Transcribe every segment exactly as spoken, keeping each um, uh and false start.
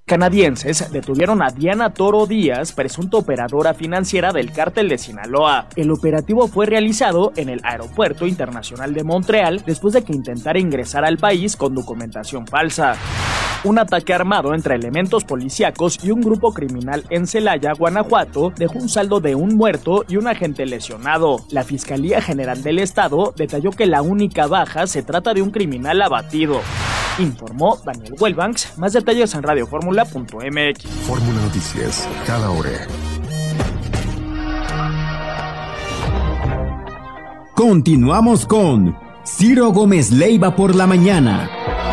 Canadienses detuvieron a Diana Toro Díaz, presunta operadora financiera del cártel de Sinaloa. El operativo fue realizado en el Aeropuerto Internacional de Montreal después de que intentara ingresar al país con documentación falsa. Un ataque armado entre elementos policíacos y un grupo criminal en Celaya, Guanajuato, dejó un saldo de un muerto y un agente lesionado. La Fiscalía General del Estado detalló que la única baja se trata de un criminal abatido. Informó Daniel Huelbanks. Más detalles en radio fórmula punto m x. Fórmula Noticias, cada hora. Continuamos con Ciro Gómez Leiva por la mañana.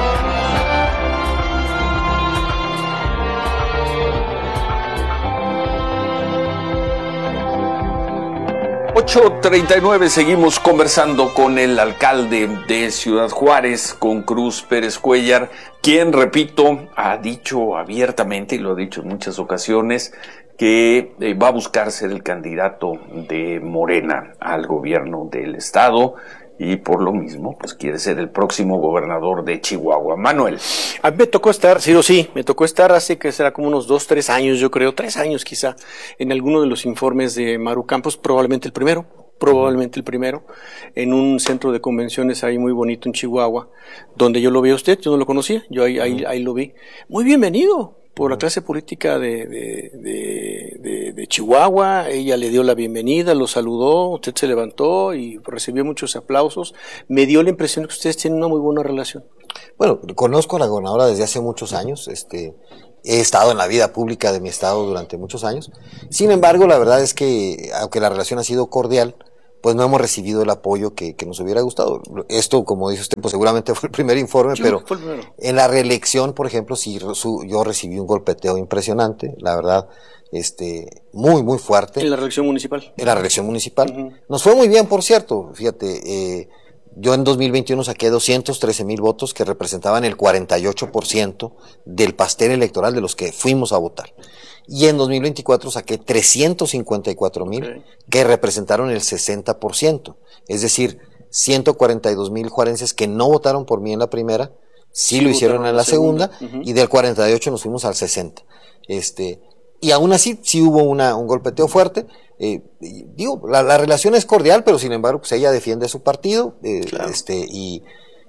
ocho treinta y nueve, seguimos conversando con el alcalde de Ciudad Juárez, con Cruz Pérez Cuéllar, quien, repito, ha dicho abiertamente, y lo ha dicho en muchas ocasiones, que eh, va a buscar ser el candidato de Morena al gobierno del estado, y por lo mismo, pues quiere ser el próximo gobernador de Chihuahua. Manuel. A mí me tocó estar, sí o sí, me tocó estar hace que será como unos dos, tres años, yo creo, tres años quizá, en alguno de los informes de Maru Campos, probablemente el primero, probablemente el primero, en un centro de convenciones ahí muy bonito en Chihuahua, donde yo lo vi a usted, yo no lo conocía, yo ahí, ahí, ahí lo vi. Muy bienvenido por la clase política de, de, de, de, de Chihuahua. Ella le dio la bienvenida, lo saludó, usted se levantó y recibió muchos aplausos. Me dio la impresión de que ustedes tienen una muy buena relación. Bueno, conozco a la gobernadora desde hace muchos años, este, he estado en la vida pública de mi estado durante muchos años. Sin embargo, la verdad es que, aunque la relación ha sido cordial, pues no hemos recibido el apoyo que, que nos hubiera gustado. Esto, como dice usted, pues seguramente fue el primer informe, sí, pero fue el primero. En la reelección, por ejemplo, sí, su, yo recibí un golpeteo impresionante, la verdad, este, muy, muy fuerte. ¿En la reelección municipal? En la reelección municipal. Uh-huh. Nos fue muy bien, por cierto, fíjate, eh, yo en dos mil veintiuno saqué doscientos trece mil votos que representaban el cuarenta y ocho por ciento del pastel electoral de los que fuimos a votar. Y en dos mil veinticuatro saqué trescientos cincuenta y cuatro mil, okay, que representaron el sesenta por ciento. Es decir, ciento cuarenta y dos mil juarenses que no votaron por mí en la primera, sí, sí lo hicieron en la segunda, segunda uh-huh, y del cuarenta y ocho nos fuimos al sesenta. Este, y aún así, sí hubo una, un golpeteo fuerte. Eh, digo, la, la relación es cordial, pero sin embargo, pues ella defiende su partido, eh, claro, este, y,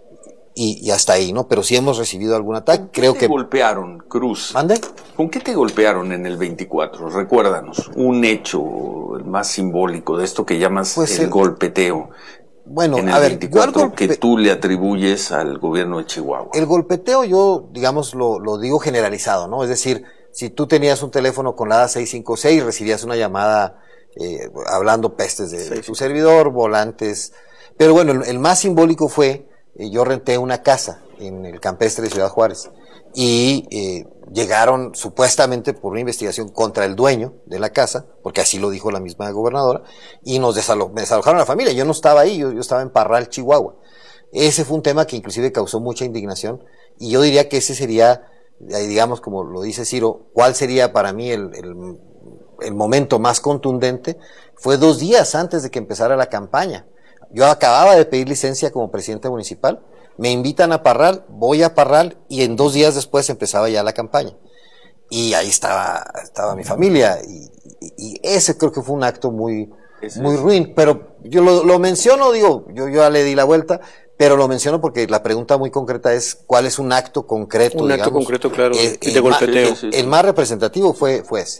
y, y hasta ahí, ¿no? Pero sí hemos recibido algún ataque. ¿Con qué Creo te que golpearon, Cruz? ¿Mande? ¿Con qué te golpearon en el veinticuatro? Recuérdanos, un hecho el más simbólico de esto que llamas pues el, el golpeteo. Bueno, en el a ver, veinticuatro, golpe... que tú le atribuyes al gobierno de Chihuahua. El golpeteo yo, digamos, lo, lo digo generalizado, ¿no? Es decir, si tú tenías un teléfono con la A seiscientos cincuenta y seis, recibías una llamada eh, hablando pestes de, sí, de tu sí. servidor, volantes. Pero bueno, el, el más simbólico fue, eh, yo renté una casa en el campestre de Ciudad Juárez y eh, llegaron supuestamente por una investigación contra el dueño de la casa, porque así lo dijo la misma gobernadora, y nos desalo- me desalojaron a la familia. Yo no estaba ahí, yo, yo estaba en Parral, Chihuahua. Ese fue un tema que inclusive causó mucha indignación, y yo diría que ese sería, digamos, como lo dice Ciro, ¿cuál sería para mí el, el, el momento más contundente? Fue dos días antes de que empezara la campaña. Yo acababa de pedir licencia como presidente municipal, me invitan a Parral, voy a Parral y en dos días después empezaba ya la campaña. Y ahí estaba, estaba mi familia y, y, y ese creo que fue un acto muy, muy ruin. Pero yo lo, lo menciono, digo, yo, yo ya le di la vuelta, pero lo menciono porque la pregunta muy concreta es ¿cuál es un acto concreto? Un digamos? acto concreto, claro, el, de el golpeteo. Más, el, el más representativo fue, fue ese.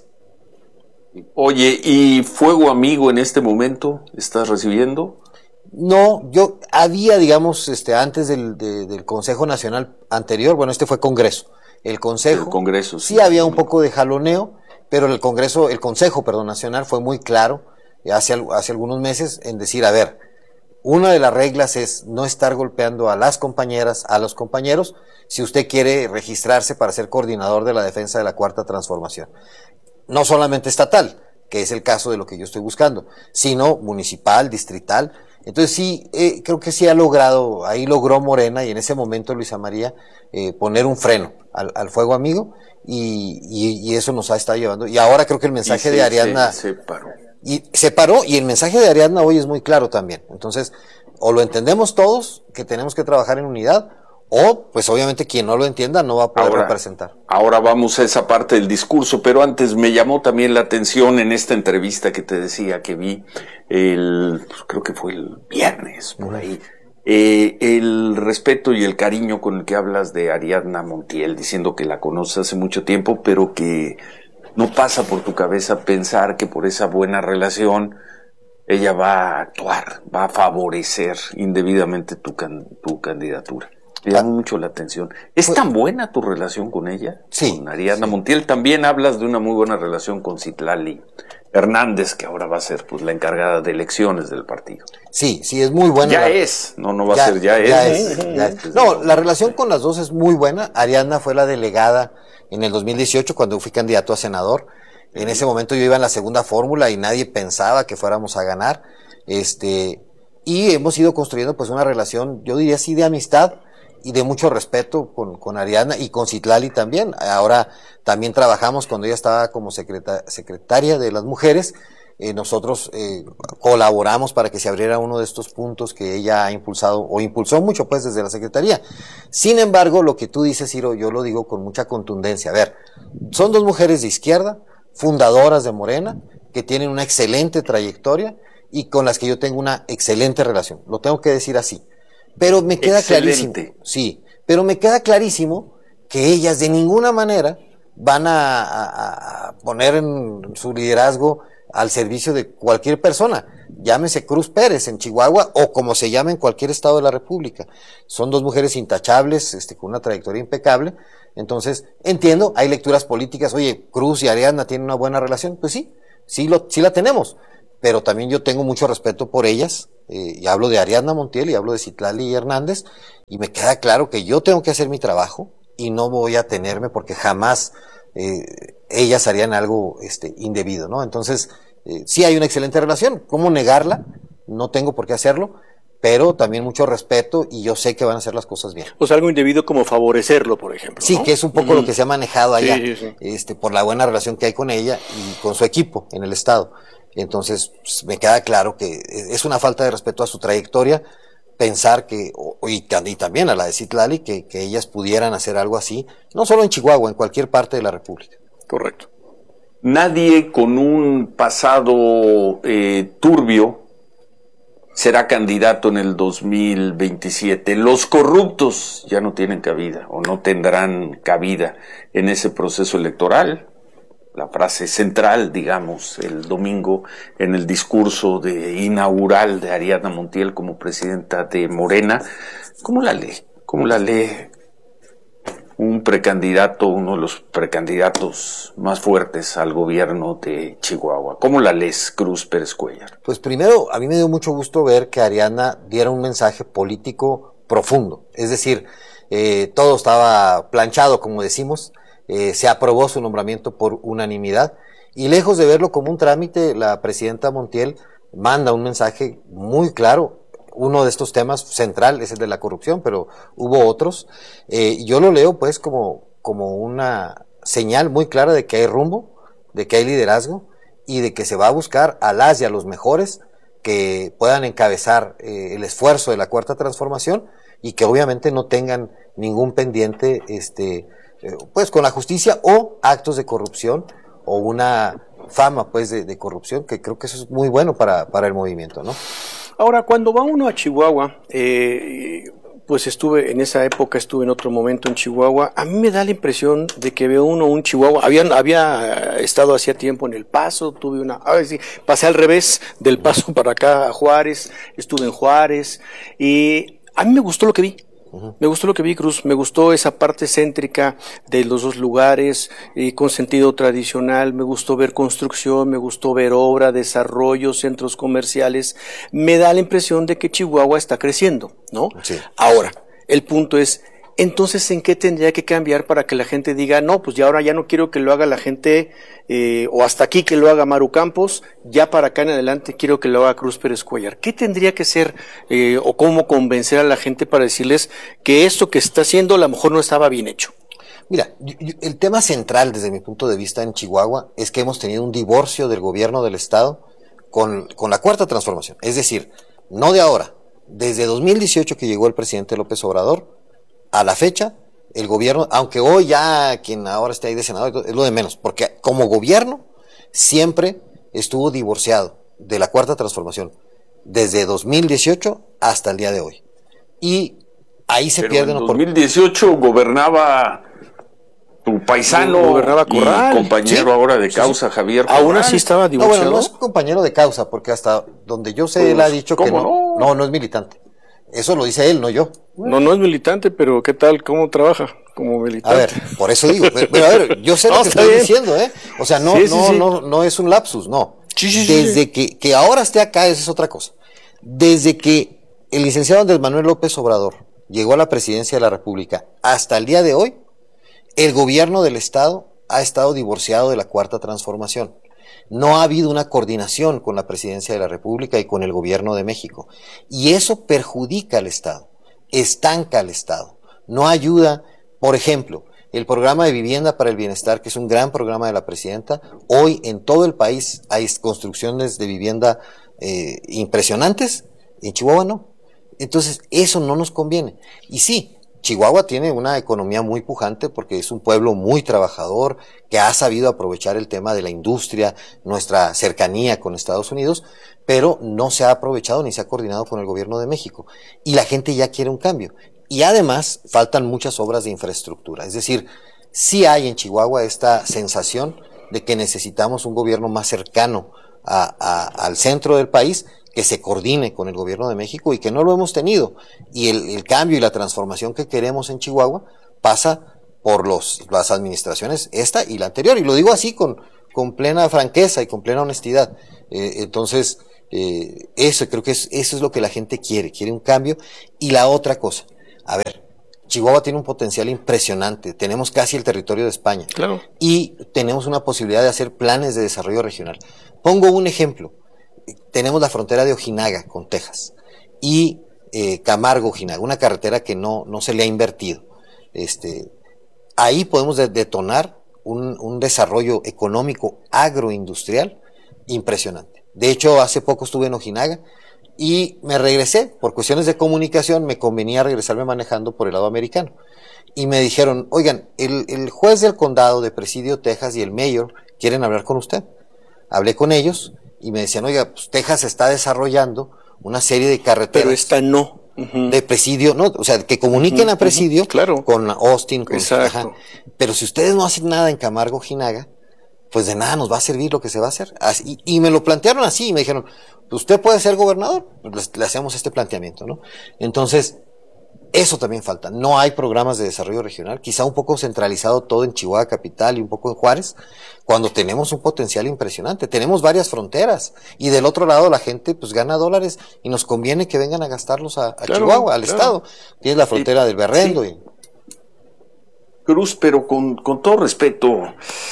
Oye, ¿y fuego amigo en este momento estás recibiendo? No, yo había, digamos, este, antes del, de, del Consejo Nacional anterior, bueno, este fue Congreso, el Consejo, el Congreso sí, sí había un poco de jaloneo, pero el Congreso, el Consejo, perdón, Nacional fue muy claro hace, hace algunos meses en decir, a ver, una de las reglas es no estar golpeando a las compañeras, a los compañeros, si usted quiere registrarse para ser coordinador de la defensa de la Cuarta Transformación. No solamente estatal, que es el caso de lo que yo estoy buscando, sino municipal, distrital. Entonces sí, eh, creo que sí ha logrado, ahí logró Morena y en ese momento Luisa María eh, poner un freno al, al fuego amigo y, y, y eso nos ha estado llevando. Y ahora creo que el mensaje y de se, Ariadna... Se, se paró. Y se paró y el mensaje de Ariadna hoy es muy claro también. Entonces, o lo entendemos todos, que tenemos que trabajar en unidad, o pues obviamente quien no lo entienda no va a poder ahora, representar. Ahora vamos a esa parte del discurso, pero antes me llamó también la atención en esta entrevista que te decía que vi, el pues creo que fue el viernes, por ahí, eh, el respeto y el cariño con el que hablas de Ariadna Montiel, diciendo que la conoces hace mucho tiempo, pero que no pasa por tu cabeza pensar que por esa buena relación ella va a actuar, va a favorecer indebidamente tu, can, tu candidatura. Me llama mucho la atención. ¿Es tan buena tu relación con ella? Sí. Con Ariadna sí. Montiel. También hablas de una muy buena relación con Citlali Hernández, que ahora va a ser pues la encargada de elecciones del partido. Sí, sí, es muy buena. Ya la... es, no, no va ya, a ser, ya, ya es. es. Ya es. No, la relación con las dos es muy buena. Ariadna fue la delegada en el dos mil dieciocho cuando fui candidato a senador. En ese momento yo iba en la segunda fórmula y nadie pensaba que fuéramos a ganar. Este, y hemos ido construyendo pues una relación, yo diría así, de amistad y de mucho respeto con, con Ariadna y con Citlali también. Ahora también trabajamos cuando ella estaba como secreta, secretaria de las mujeres. Eh, nosotros eh, colaboramos para que se abriera uno de estos puntos que ella ha impulsado o impulsó mucho pues desde la secretaría. Sin embargo, lo que tú dices, Ciro, yo lo digo con mucha contundencia. A ver, son dos mujeres de izquierda, fundadoras de Morena, que tienen una excelente trayectoria y con las que yo tengo una excelente relación. Lo tengo que decir así. Pero me queda Excelente. clarísimo, sí, pero me queda clarísimo que ellas de ninguna manera van a, a, a poner en su liderazgo al servicio de cualquier persona, llámese Cruz Pérez en Chihuahua o como se llame en cualquier estado de la República. Son dos mujeres intachables, este, con una trayectoria impecable. Entonces, entiendo, hay lecturas políticas, oye, Cruz y Ariadna tienen una buena relación, pues sí, sí, lo, sí la tenemos, pero también yo tengo mucho respeto por ellas, eh, y hablo de Ariadna Montiel y hablo de Citlali Hernández, y me queda claro que yo tengo que hacer mi trabajo y no voy a tenerme porque jamás eh, ellas harían algo este, indebido, ¿no? Entonces, eh, sí hay una excelente relación, ¿cómo negarla? No tengo por qué hacerlo, pero también mucho respeto y yo sé que van a hacer las cosas bien. O sea, algo indebido como favorecerlo, por ejemplo. Sí, ¿no? que es un poco uh-huh. lo que se ha manejado allá, sí, sí, sí. este, por la buena relación que hay con ella y con su equipo en el estado. Entonces, pues, me queda claro que es una falta de respeto a su trayectoria pensar que, y, y también a la de Citlali, que, que ellas pudieran hacer algo así, no solo en Chihuahua, en cualquier parte de la República. Correcto. Nadie con un pasado eh, turbio será candidato en el dos mil veintisiete. Los corruptos ya no tienen cabida o no tendrán cabida en ese proceso electoral. La frase central, digamos, el domingo en el discurso de inaugural de Ariadna Montiel como presidenta de Morena. ¿Cómo la lee? ¿Cómo la lee un precandidato, uno de los precandidatos más fuertes al gobierno de Chihuahua? ¿Cómo la lees, Cruz Pérez Cuéllar? Pues primero, a mí me dio mucho gusto ver que Ariadna diera un mensaje político profundo. Es decir, eh, todo estaba planchado, como decimos. Eh, se aprobó su nombramiento por unanimidad y lejos de verlo como un trámite, la presidenta Montiel manda un mensaje muy claro. Uno de estos temas central es el de la corrupción, pero hubo otros. Eh, yo lo leo pues como, como una señal muy clara de que hay rumbo, de que hay liderazgo y de que se va a buscar a las y a los mejores que puedan encabezar eh, el esfuerzo de la Cuarta Transformación y que obviamente no tengan ningún pendiente este pues con la justicia o actos de corrupción o una fama pues de, de corrupción, que creo que eso es muy bueno para, para el movimiento, ¿no? Ahora, cuando va uno a Chihuahua, eh, pues estuve, en esa época estuve en otro momento en Chihuahua, a mí me da la impresión de que veo uno un Chihuahua, había, había estado hacía tiempo en El Paso, tuve una, a ver, sí, pasé al revés del Paso para acá a Juárez, estuve en Juárez, y a mí me gustó lo que vi. Me gustó lo que vi, Cruz, me gustó esa parte céntrica de los dos lugares, eh, con sentido tradicional, me gustó ver construcción, me gustó ver obra, desarrollo, centros comerciales. Me da la impresión de que Chihuahua está creciendo, ¿no? Sí. Ahora, el punto es, entonces, ¿en qué tendría que cambiar para que la gente diga, no, pues ya ahora ya no quiero que lo haga la gente, eh, o hasta aquí que lo haga Maru Campos, ya para acá en adelante quiero que lo haga Cruz Pérez Cuéllar? ¿Qué tendría que ser, eh, o cómo convencer a la gente para decirles que esto que está haciendo a lo mejor no estaba bien hecho? Mira, yo, yo, el tema central desde mi punto de vista en Chihuahua es que hemos tenido un divorcio del gobierno del estado con, con la Cuarta Transformación. Es decir, no de ahora, desde dos mil dieciocho que llegó el presidente López Obrador, a la fecha, el gobierno, aunque hoy ya quien ahora está ahí de senador, es lo de menos, porque como gobierno siempre estuvo divorciado de la Cuarta Transformación, desde dos mil dieciocho hasta el día de hoy. Y ahí se Pero pierden en dos mil dieciocho por... gobernaba tu paisano gobernaba Corral, y compañero ¿sí? ahora de causa, sí, sí. Javier Corral. Aún así estaba divorciado. No, bueno, no es compañero de causa, porque hasta donde yo sé, pues, él ha dicho que no, no, no, no es militante. Eso lo dice él, no yo. No, no es militante, pero ¿qué tal? ¿Cómo trabaja como militante? A ver, por eso digo, pero, pero a ver, yo sé no, lo que estoy bien. diciendo, ¿eh? O sea, no, sí, sí, no, sí. no, no es un lapsus, no. Sí, sí, Desde sí. que, que ahora esté acá, esa es otra cosa. Desde que el licenciado Andrés Manuel López Obrador llegó a la presidencia de la República hasta el día de hoy, el gobierno del Estado ha estado divorciado de la Cuarta Transformación. No ha habido una coordinación con la presidencia de la República y con el gobierno de México. Y eso perjudica al Estado, estanca al Estado, no ayuda. Por ejemplo, el programa de vivienda para el bienestar, que es un gran programa de la presidenta, hoy en todo el país hay construcciones de vivienda eh, impresionantes, en Chihuahua no. Entonces, eso no nos conviene. Y sí, Chihuahua tiene una economía muy pujante porque es un pueblo muy trabajador que ha sabido aprovechar el tema de la industria, nuestra cercanía con Estados Unidos, pero no se ha aprovechado ni se ha coordinado con el gobierno de México. Y la gente ya quiere un cambio. Y además faltan muchas obras de infraestructura. Es decir, sí hay en Chihuahua esta sensación de que necesitamos un gobierno más cercano a, a, al centro del país, que se coordine con el gobierno de México y que no lo hemos tenido. Y el, el cambio y la transformación que queremos en Chihuahua pasa por los, las administraciones, esta y la anterior. Y lo digo así con, con plena franqueza y con plena honestidad. Eh, entonces, eh, eso creo que es, eso es lo que la gente quiere, quiere un cambio. Y la otra cosa, a ver, Chihuahua tiene un potencial impresionante, tenemos casi el territorio de España. Claro. Y tenemos una posibilidad de hacer planes de desarrollo regional. Pongo un ejemplo. Tenemos la frontera de Ojinaga con Texas y eh, Camargo-Ojinaga, una carretera que no, no se le ha invertido. Este, ahí podemos de, detonar un, un desarrollo económico agroindustrial impresionante. De hecho, hace poco estuve en Ojinaga y me regresé, por cuestiones de comunicación, me convenía regresarme manejando por el lado americano. Y me dijeron, oigan, el, el juez del condado de Presidio, Texas, y el mayor quieren hablar con usted. Hablé con ellos y me decían, oiga, pues Texas está desarrollando una serie de carreteras. Pero esta no. Uh-huh. De Presidio, no, o sea, que comuniquen uh-huh, a Presidio uh-huh, claro. con Austin. Con, Exacto. Ajá. Pero si ustedes no hacen nada en Camargo, Ojinaga, pues de nada nos va a servir lo que se va a hacer. Así, y, y me lo plantearon así, y me dijeron, usted puede ser gobernador, pues le, le hacemos este planteamiento, ¿no? Entonces, eso también falta. No hay programas de desarrollo regional, quizá un poco centralizado todo en Chihuahua capital y un poco en Juárez, cuando tenemos un potencial impresionante. Tenemos varias fronteras y del otro lado la gente pues gana dólares y nos conviene que vengan a gastarlos a, a claro, Chihuahua, al claro. estado. Tienes la frontera sí, del Berrendo. Sí. Y... Cruz, pero con, con todo respeto,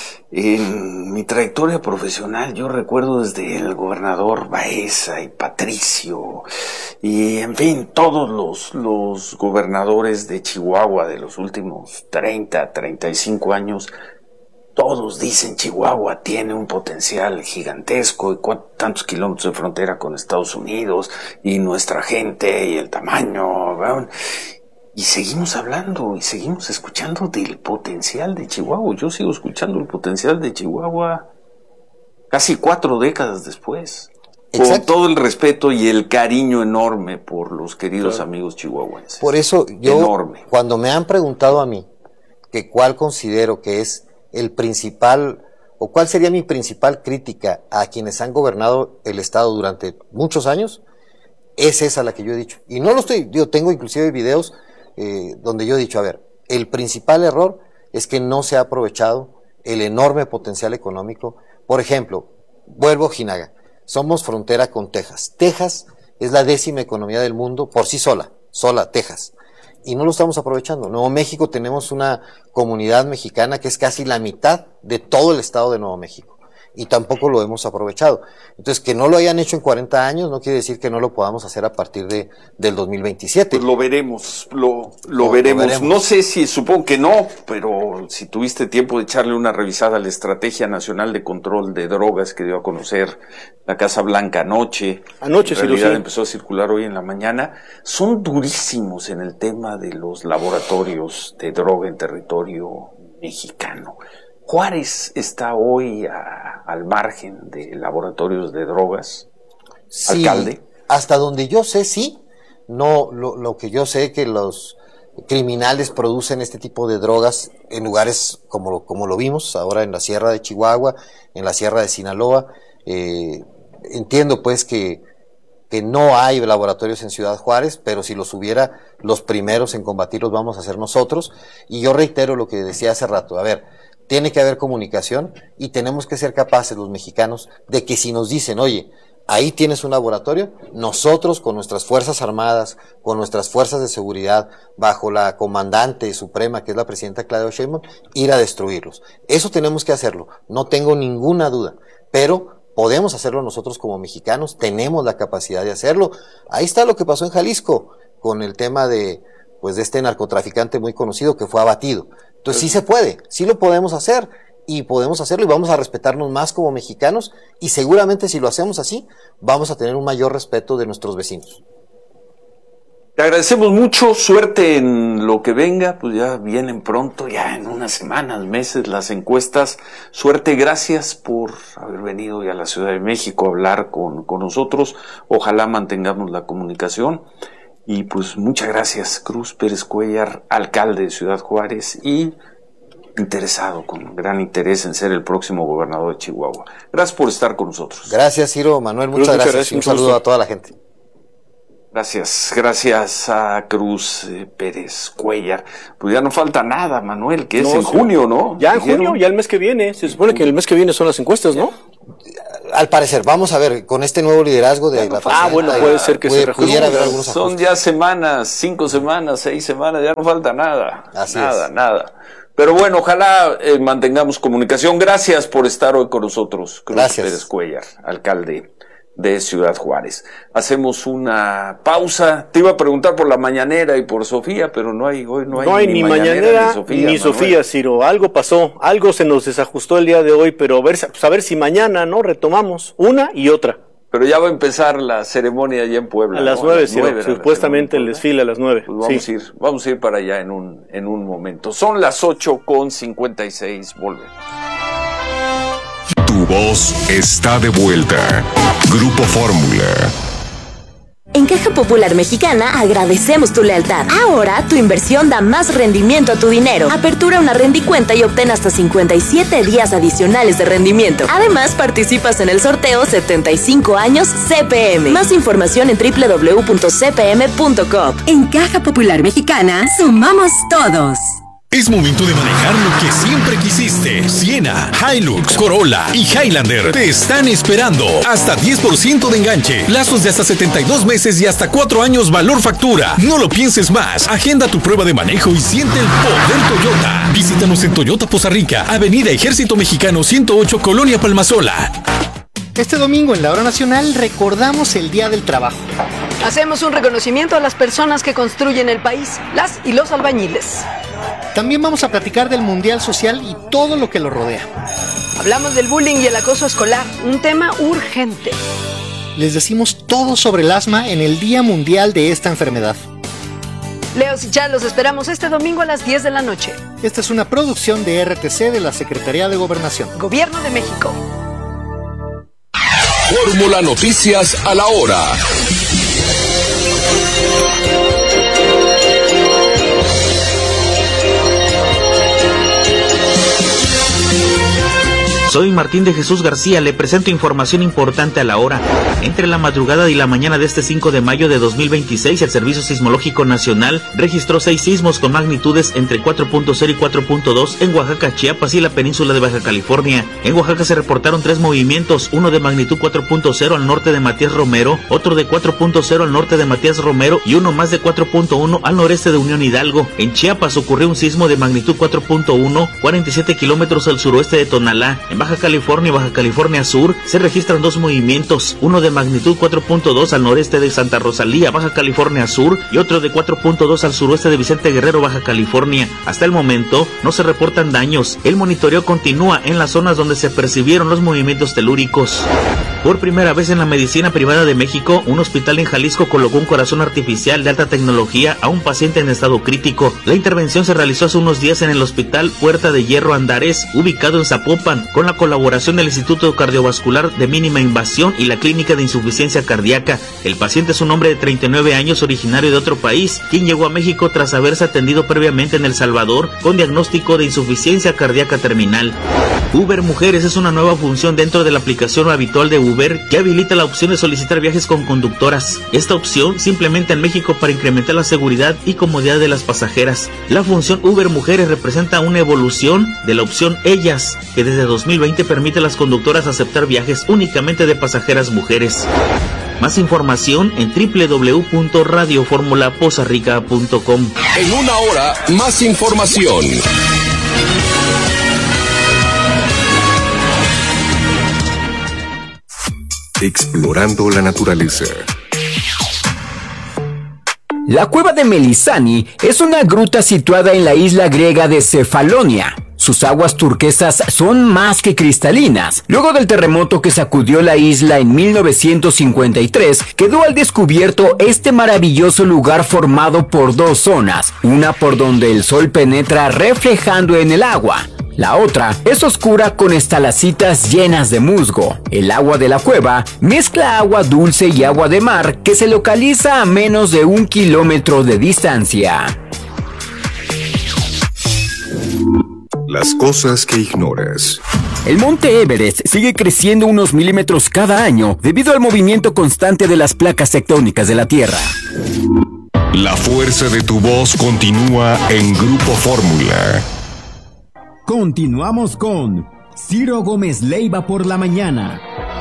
en mi trayectoria profesional yo recuerdo desde el gobernador Baeza y Patricio y en fin todos los, los gobernadores de Chihuahua de los últimos treinta, treinta y cinco años, todos dicen Chihuahua tiene un potencial gigantesco y tantos kilómetros de frontera con Estados Unidos y nuestra gente y el tamaño, ¿verdad? Y seguimos hablando y seguimos escuchando del potencial de Chihuahua. Yo sigo escuchando el potencial de Chihuahua casi cuatro décadas después. Exacto. Con todo el respeto y el cariño enorme por los queridos claro. amigos chihuahuenses. Por eso yo, enorme. Cuando me han preguntado a mí que cuál considero que es el principal, o cuál sería mi principal crítica a quienes han gobernado el Estado durante muchos años, es esa la que yo he dicho. Y no lo estoy, yo tengo inclusive videos Eh, donde yo he dicho, a ver, el principal error es que no se ha aprovechado el enorme potencial económico. Por ejemplo, vuelvo a Ojinaga, somos frontera con Texas. Texas es la décima economía del mundo por sí sola, sola Texas, y no lo estamos aprovechando. Nuevo México tenemos una comunidad mexicana que es casi la mitad de todo el estado de Nuevo México, y tampoco lo hemos aprovechado. Entonces, que no lo hayan hecho en cuarenta años no quiere decir que no lo podamos hacer a partir de del dos mil veintisiete. Pues lo veremos, lo, lo, lo, veremos. lo veremos. No sé si, supongo que no, pero si tuviste tiempo de echarle una revisada a la Estrategia Nacional de Control de Drogas que dio a conocer la Casa Blanca anoche. Anoche, en realidad sí, sí. empezó a circular hoy en la mañana. Son durísimos en el tema de los laboratorios de droga en territorio mexicano. Juárez está hoy a, al margen de laboratorios de drogas, sí, alcalde. Hasta donde yo sé, sí. No, lo, lo que yo sé que los criminales producen este tipo de drogas en lugares como, como lo vimos ahora en la Sierra de Chihuahua, en la Sierra de Sinaloa. Eh, entiendo pues que, que no hay laboratorios en Ciudad Juárez, pero si los hubiera, los primeros en combatirlos vamos a ser nosotros. Y yo reitero lo que decía hace rato, a ver, tiene que haber comunicación y tenemos que ser capaces los mexicanos de que si nos dicen, oye, ahí tienes un laboratorio, nosotros con nuestras fuerzas armadas, con nuestras fuerzas de seguridad, bajo la comandante suprema que es la presidenta Claudia Sheinbaum, ir a destruirlos. Eso tenemos que hacerlo, no tengo ninguna duda, pero podemos hacerlo nosotros como mexicanos, tenemos la capacidad de hacerlo. Ahí está lo que pasó en Jalisco con el tema de, pues, de este narcotraficante muy conocido que fue abatido. Entonces sí se puede, sí lo podemos hacer y podemos hacerlo y vamos a respetarnos más como mexicanos y seguramente si lo hacemos así vamos a tener un mayor respeto de nuestros vecinos. Te agradecemos mucho, suerte en lo que venga, pues ya vienen pronto, ya en unas semanas, meses las encuestas. Suerte, gracias por haber venido ya a la Ciudad de México a hablar con, con nosotros. Ojalá mantengamos la comunicación. Y pues muchas gracias, Cruz Pérez Cuéllar, alcalde de Ciudad Juárez y interesado, con gran interés en ser el próximo gobernador de Chihuahua. Gracias por estar con nosotros. Gracias, Ciro, Manuel, muchas, muchas gracias. gracias. Un saludo gusto. a toda la gente. Gracias, gracias a Cruz eh, Pérez Cuéllar. Pues ya no falta nada, Manuel, que es no, en sí. junio, ¿no? Ya en ¿Dijeron? junio, ya el mes que viene. Se supone que el mes que viene son las encuestas, ¿no? Al parecer, vamos a ver, con este nuevo liderazgo de la Ah, bueno, puede ser que puede, se pudiera haber algunos Son ajustes. Ya semanas, cinco semanas, seis semanas, ya no falta nada. Así nada, es. nada. Pero bueno, ojalá eh, mantengamos comunicación. Gracias por estar hoy con nosotros, Cruz Gracias. Pérez Cuéllar, alcalde de Ciudad Juárez. Hacemos una pausa. Te iba a preguntar por la mañanera y por Sofía, pero no hay hoy no hay, no hay ni, ni mañanera, mañanera ni Sofía, ni Sofía, Ciro. Algo pasó, algo se nos desajustó el día de hoy, pero a ver, pues a ver si mañana no retomamos una y otra. Pero ya va a empezar la ceremonia allá en Puebla. A las ¿no? nueve, Ciro, supuestamente el desfile a las nueve. Pues vamos sí. a ir, vamos a ir para allá en un en un momento. Son las ocho con cincuenta y seis. Volvemos. Tu voz está de vuelta. Grupo Fórmula. En Caja Popular Mexicana agradecemos tu lealtad. Ahora tu inversión da más rendimiento a tu dinero. Apertura una rendicuenta y obtén hasta cincuenta y siete días adicionales de rendimiento. Además, participas en el sorteo setenta y cinco años C P M. Más información en doble u doble u doble u punto c p m punto com. En Caja Popular Mexicana, sumamos todos. Es momento de manejar lo que siempre quisiste. Siena, Hilux, Corolla y Highlander te están esperando. Hasta diez por ciento de enganche, plazos de hasta setenta y dos meses y hasta cuatro años valor factura. No lo pienses más. Agenda tu prueba de manejo y siente el poder Toyota. Visítanos en Toyota Poza Rica, Avenida Ejército Mexicano ciento ocho, Colonia Palmasola. Este domingo en la Hora Nacional recordamos el Día del Trabajo. Hacemos un reconocimiento a las personas que construyen el país, las y los albañiles. También vamos a platicar del Mundial Social y todo lo que lo rodea. Hablamos del bullying y el acoso escolar, un tema urgente. Les decimos todo sobre el asma en el Día Mundial de esta enfermedad. Leos y Chad, los esperamos este domingo a las diez de la noche. Esta es una producción de R T C de la Secretaría de Gobernación. Gobierno de México. Fórmula Noticias a la hora. Soy Martín de Jesús García, le presento información importante a la hora. Entre la madrugada y la mañana de este cinco de mayo de dos mil veintiséis, el Servicio Sismológico Nacional registró seis sismos con magnitudes entre cuatro punto cero y cuatro punto dos en Oaxaca, Chiapas y la península de Baja California. En Oaxaca se reportaron tres movimientos, uno de magnitud cuatro punto cero al norte de Matías Romero, otro de cuatro punto cero al norte de Matías Romero y uno más de cuatro punto uno al noreste de Unión Hidalgo. En Chiapas ocurrió un sismo de magnitud cuatro punto uno, cuarenta y siete kilómetros al suroeste de Tonalá. En Baja California y Baja California Sur se registran dos movimientos, uno de magnitud cuatro punto dos al noreste de Santa Rosalía, Baja California Sur, y otro de cuatro punto dos al suroeste de Vicente Guerrero, Baja California. Hasta el momento no se reportan daños. El monitoreo continúa en las zonas donde se percibieron los movimientos telúricos. Por primera vez en la medicina privada de México, un hospital en Jalisco colocó un corazón artificial de alta tecnología a un paciente en estado crítico. La intervención se realizó hace unos días en el Hospital Puerta de Hierro Andares, ubicado en Zapopan, con la colaboración del Instituto Cardiovascular de Mínima Invasión y la Clínica de Insuficiencia Cardíaca. El paciente es un hombre de treinta y nueve años originario de otro país, quien llegó a México tras haberse atendido previamente en El Salvador con diagnóstico de insuficiencia cardíaca terminal. Uber Mujeres es una nueva función dentro de la aplicación habitual de Uber que habilita la opción de solicitar viajes con conductoras. Esta opción se implementa en México para incrementar la seguridad y comodidad de las pasajeras. La función Uber Mujeres representa una evolución de la opción Ellas, que desde dos mil veinte permite a las conductoras aceptar viajes únicamente de pasajeras mujeres. Más información en doble u doble u doble u punto radio fórmula poza rica punto com. En una hora, más información. Explorando la naturaleza. La cueva de Melisani es una gruta situada en la isla griega de Cefalonia. Sus aguas turquesas son más que cristalinas. Luego del terremoto que sacudió la isla en mil novecientos cincuenta y tres, quedó al descubierto este maravilloso lugar formado por dos zonas, una por donde el sol penetra reflejando en el agua. La otra es oscura con estalactitas llenas de musgo. El agua de la cueva mezcla agua dulce y agua de mar que se localiza a menos de un kilómetro de distancia. Las cosas que ignoras. El monte Everest sigue creciendo unos milímetros cada año debido al movimiento constante de las placas tectónicas de la Tierra. La fuerza de tu voz continúa en Grupo Fórmula. Continuamos con Ciro Gómez Leiva por la mañana.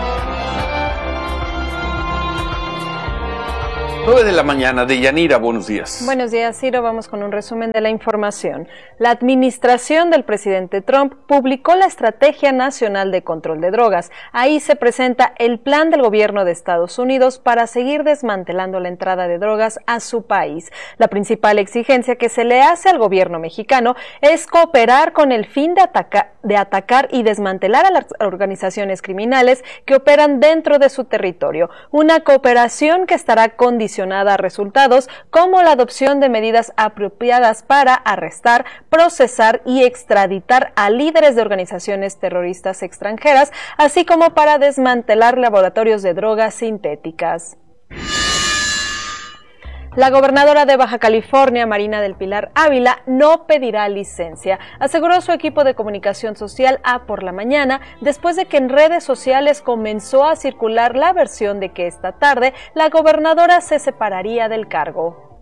nueve de la mañana, Deyanira, buenos días. Buenos días, Ciro. Vamos con un resumen de la información. La administración del presidente Trump publicó la Estrategia Nacional de Control de Drogas. Ahí se presenta el plan del gobierno de Estados Unidos para seguir desmantelando la entrada de drogas a su país. La principal exigencia que se le hace al gobierno mexicano es cooperar con el fin de, ataca- de atacar y desmantelar a las organizaciones criminales que operan dentro de su territorio. Una cooperación que estará condicionada a resultados como la adopción de medidas apropiadas para arrestar, procesar y extraditar a líderes de organizaciones terroristas extranjeras, así como para desmantelar laboratorios de drogas sintéticas. La gobernadora de Baja California, Marina del Pilar Ávila, no pedirá licencia, aseguró su equipo de comunicación social a Por la Mañana, después de que en redes sociales comenzó a circular la versión de que esta tarde la gobernadora se separaría del cargo.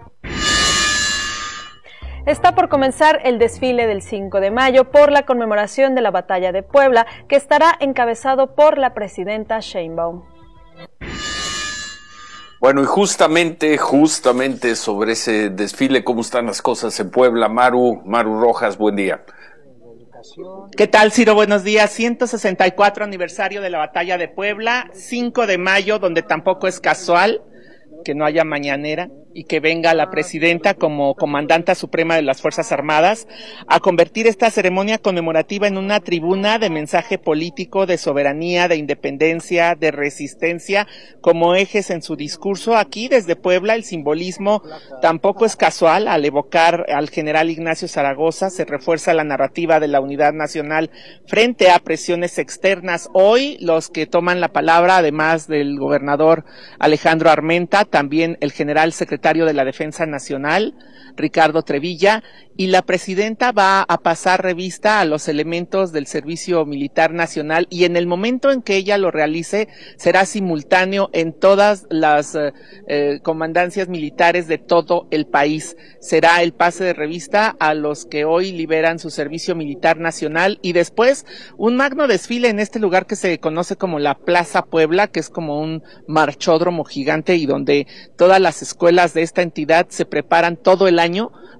Está por comenzar el desfile del cinco de mayo por la conmemoración de la Batalla de Puebla, que estará encabezado por la presidenta Sheinbaum. Bueno, y justamente, justamente sobre ese desfile, ¿cómo están las cosas en Puebla? Maru, Maru Rojas, buen día. ¿Qué tal, Ciro? Buenos días. ciento sesenta y cuatro aniversario de la Batalla de Puebla, cinco de mayo, donde tampoco es casual que no haya mañanera y que venga la presidenta como comandanta suprema de las Fuerzas Armadas a convertir esta ceremonia conmemorativa en una tribuna de mensaje político, de soberanía, de independencia, de resistencia, como ejes en su discurso. Aquí desde Puebla el simbolismo tampoco es casual. Al evocar al general Ignacio Zaragoza se refuerza la narrativa de la unidad nacional frente a presiones externas. Hoy los que toman la palabra, además del gobernador Alejandro Armenta, también el general secretario de la Defensa Nacional, Ricardo Trevilla, y la presidenta va a pasar revista a los elementos del Servicio Militar Nacional, y en el momento en que ella lo realice será simultáneo en todas las eh, comandancias militares de todo el país. Será el pase de revista a los que hoy liberan su Servicio Militar Nacional, y después un magno desfile en este lugar que se conoce como la Plaza Puebla, que es como un marchódromo gigante y donde todas las escuelas de esta entidad se preparan todo el año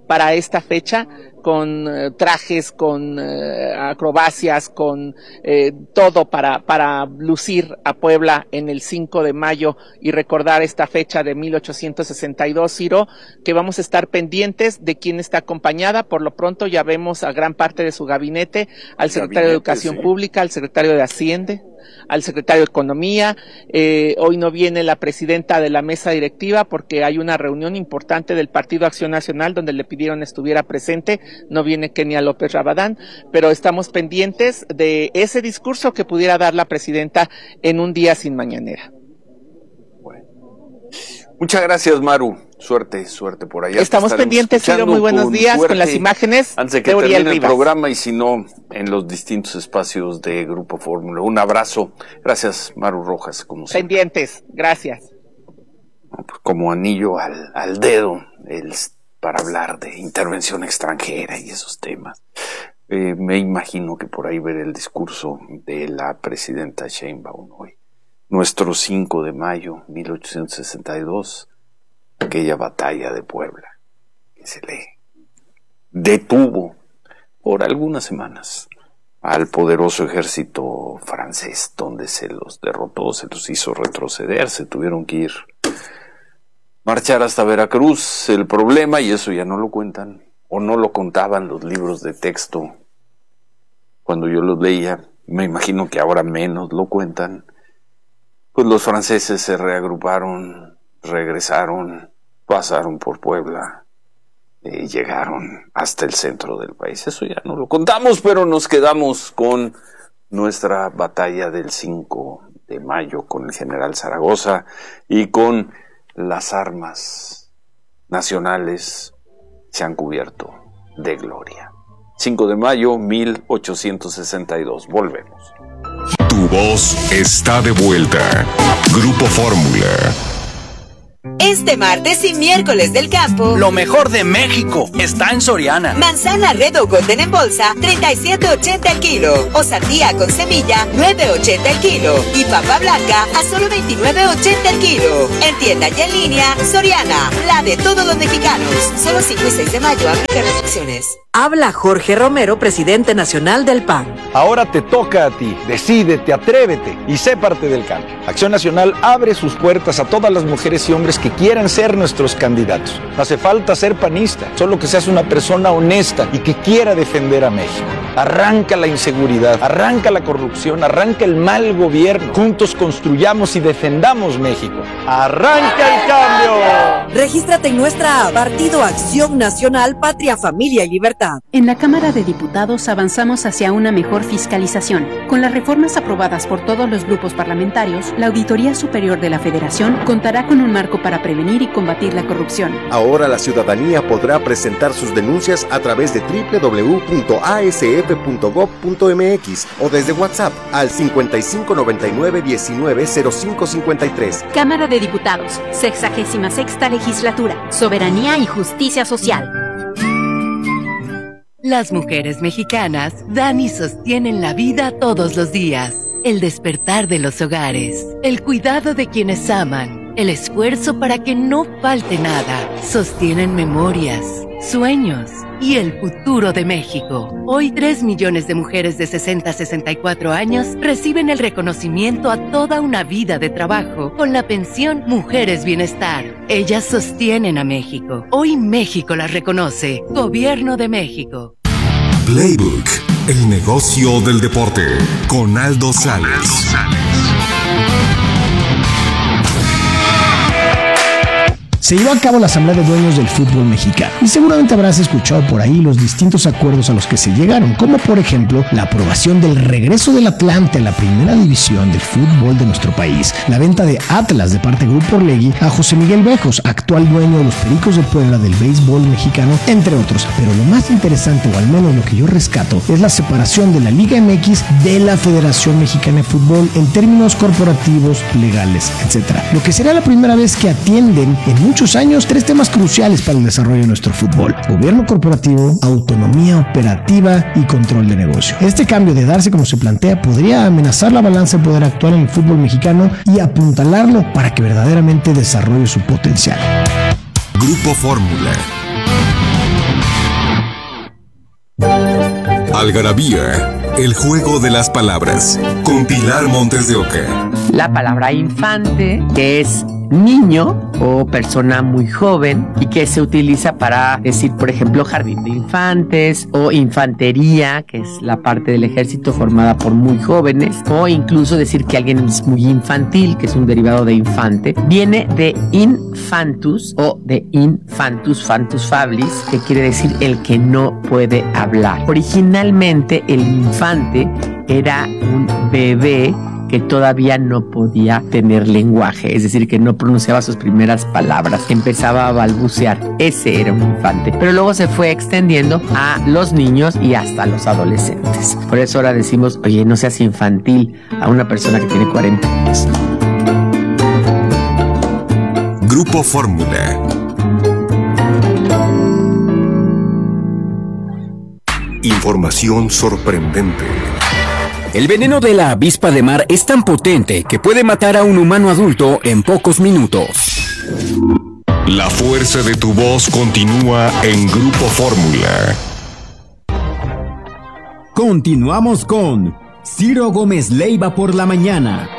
para esta fecha, con eh, trajes, con eh, acrobacias, con eh, todo para, para lucir a Puebla en el cinco de mayo y recordar esta fecha de mil ochocientos sesenta y dos, Ciro, que vamos a estar pendientes de quién está acompañada. Por lo pronto ya vemos a gran parte de su gabinete, al secretario de Educación sí. Pública, al secretario de Hacienda, al secretario de Economía. Eh, hoy no viene la presidenta de la mesa directiva porque hay una reunión importante del Partido Acción Nacional donde le pidieron estuviera presente. No viene Kenia López Rabadán, pero estamos pendientes de ese discurso que pudiera dar la presidenta en un día sin mañanera. Bueno. Muchas gracias, Maru. Suerte, suerte por allá. Estamos pendientes, Ciro. Muy buenos días con las imágenes. Antes de que de termine el programa y si no, en los distintos espacios de Grupo Fórmula. Un abrazo. Gracias, Maru Rojas. Como pendientes, gracias. Como anillo al, al dedo el, para hablar de intervención extranjera y esos temas. Eh, me imagino que por ahí ver el discurso de la presidenta Sheinbaum hoy. Nuestro cinco de mayo, mil ochocientos sesenta y dos. Aquella batalla de Puebla que se le detuvo por algunas semanas al poderoso ejército francés, donde se los derrotó, se los hizo retroceder, se tuvieron que ir marchar hasta Veracruz. El problema, y eso ya no lo cuentan o no lo contaban los libros de texto cuando yo los leía, me imagino que ahora menos lo cuentan, pues los franceses se reagruparon, regresaron, pasaron por Puebla y llegaron hasta el centro del país. Eso ya no lo contamos, pero nos quedamos con nuestra batalla del cinco de mayo con el general Zaragoza y con las armas nacionales se han cubierto de gloria. cinco de mayo, mil ochocientos sesenta y dos. Volvemos. Tu voz está de vuelta. Grupo Fórmula. Este martes y miércoles del campo, lo mejor de México está en Soriana. Manzana Red o Golden en bolsa, treinta y siete ochenta el kilo. O sandía con semilla, nueve ochenta el kilo. Y papa blanca a solo veintinueve ochenta el kilo. En tienda y en línea, Soriana, la de todos los mexicanos. Solo cinco y seis de mayo, aplica restricciones. Habla Jorge Romero, presidente nacional del P A N. Ahora te toca a ti. Decídete, atrévete y sé parte del cambio. Acción Nacional abre sus puertas a todas las mujeres y hombres que quieran ser nuestros candidatos. No hace falta ser panista, solo que seas una persona honesta y que quiera defender a México. Arranca la inseguridad, arranca la corrupción, arranca el mal gobierno. Juntos construyamos y defendamos México. ¡Arranca el cambio! Regístrate en nuestra app, Partido Acción Nacional, Patria, Familia y Libertad. En la Cámara de Diputados avanzamos hacia una mejor fiscalización. Con las reformas aprobadas por todos los grupos parlamentarios, la Auditoría Superior de la Federación contará con un marco para prevenir y combatir la corrupción. Ahora la ciudadanía podrá presentar sus denuncias a través de doble u doble u doble u punto a s f punto gob punto m x o desde WhatsApp al cincuenta y cinco noventa y nueve diecinueve cero cinco cincuenta y tres. Cámara de Diputados, sexagésima sexta legislatura, Soberanía y Justicia Social. Las mujeres mexicanas dan y sostienen la vida todos los días. El despertar de los hogares, el cuidado de quienes aman, el esfuerzo para que no falte nada. Sostienen memorias, sueños y el futuro de México. Hoy tres millones de mujeres de sesenta a sesenta y cuatro años reciben el reconocimiento a toda una vida de trabajo con la pensión Mujeres Bienestar. Ellas sostienen a México. Hoy México las reconoce. Gobierno de México. Playbook, el negocio del deporte, con Aldo Sales. Se llevó a cabo la Asamblea de Dueños del Fútbol Mexicano y seguramente habrás escuchado por ahí los distintos acuerdos a los que se llegaron, como por ejemplo la aprobación del regreso del Atlante a la primera división del fútbol de nuestro país, la venta de Atlas de parte de Grupo Orlegui a José Miguel Bejos, actual dueño de los Pericos de Puebla del béisbol mexicano, entre otros. Pero lo más interesante, o al menos lo que yo rescato, es la separación de la Liga M X de la Federación Mexicana de Fútbol en términos corporativos, legales, etcétera. Lo que será la primera vez que atienden en muchos años tres temas cruciales para el desarrollo de nuestro fútbol: gobierno corporativo, autonomía operativa y control de negocio. Este cambio, de darse como se plantea, podría amenazar la balanza de poder actual en el fútbol mexicano y apuntalarlo para que verdaderamente desarrolle su potencial. Grupo Fórmula. Algarabía, el juego de las palabras, con Pilar Montes de Oca. La palabra infante, que es niño o persona muy joven y que se utiliza para decir, por ejemplo, jardín de infantes o infantería, que es la parte del ejército formada por muy jóvenes, o incluso decir que alguien es muy infantil, que es un derivado de infante. Viene de infantus o de infantus, fantus fablis, que quiere decir el que no puede hablar. Originalmente el infante era un bebé que todavía no podía tener lenguaje, es decir, que no pronunciaba sus primeras palabras, empezaba a balbucear. Ese era un infante. Pero luego se fue extendiendo a los niños y hasta los adolescentes. Por eso ahora decimos, oye, no seas infantil a una persona que tiene cuarenta años. Grupo Fórmula. Información sorprendente. El veneno de la avispa de mar es tan potente que puede matar a un humano adulto en pocos minutos. La fuerza de tu voz continúa en Grupo Fórmula. Continuamos con Ciro Gómez Leiva por la mañana.